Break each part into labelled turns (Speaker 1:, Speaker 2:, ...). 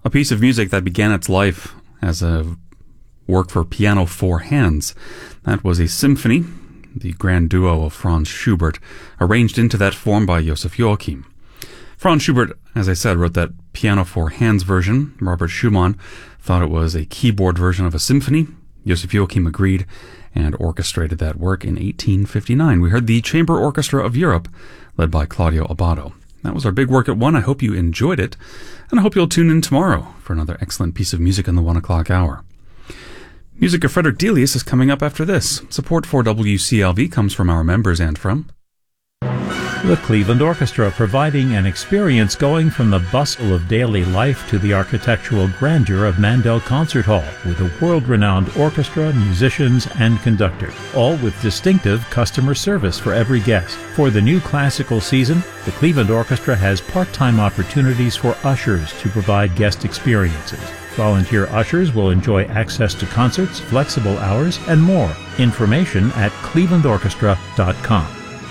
Speaker 1: A piece of music that began its life as a work for piano four hands. That was a symphony, the grand duo of Franz Schubert, arranged into that form by Joseph Joachim. Franz Schubert, as I said, wrote that piano four hands version. Robert Schumann thought it was a keyboard version of a symphony. Joseph Joachim agreed and orchestrated that work in 1859. We heard the Chamber Orchestra of Europe, led by Claudio Abbado. That was our big work at 1. I hope you enjoyed it, and I hope you'll tune in tomorrow for another excellent piece of music in the 1 o'clock hour. Music of Frederick Delius is coming up after this. Support for WCLV comes from our members and from
Speaker 2: the Cleveland Orchestra, providing an experience going from the bustle of daily life to the architectural grandeur of Mandel Concert Hall, with a world-renowned orchestra, musicians, and conductor, all with distinctive customer service for every guest. For the new classical season, the Cleveland Orchestra has part-time opportunities for ushers to provide guest experiences. Volunteer ushers will enjoy access to concerts, flexible hours, and more. Information at clevelandorchestra.com.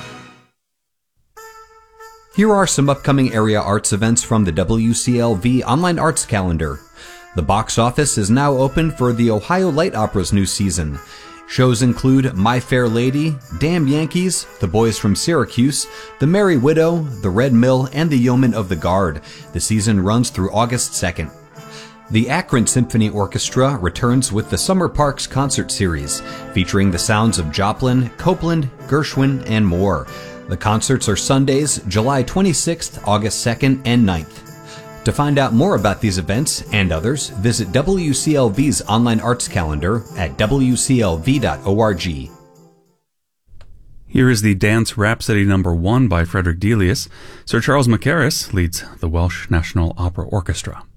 Speaker 3: Here are some upcoming area arts events from the WCLV Online Arts Calendar. The box office is now open for the Ohio Light Opera's new season. Shows include My Fair Lady, Damn Yankees, The Boys from Syracuse, The Merry Widow, The Red Mill, and The Yeomen of the Guard. The season runs through August 2nd. The Akron Symphony Orchestra returns with the Summer Parks Concert Series, featuring the sounds of Joplin, Copeland, Gershwin, and more. The concerts are Sundays, July 26th, August 2nd, and 9th. To find out more about these events and others, visit WCLV's online arts calendar at wclv.org.
Speaker 1: Here is the Dance Rhapsody No. 1 by Frederick Delius. Sir Charles Mackerras leads the Welsh National Opera Orchestra.